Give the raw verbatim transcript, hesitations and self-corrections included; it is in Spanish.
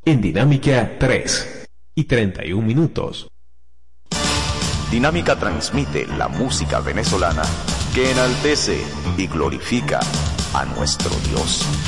en Dinámica tres y treinta y un minutos. Dinámica transmite la música venezolana que enaltece y glorifica a nuestro Dios.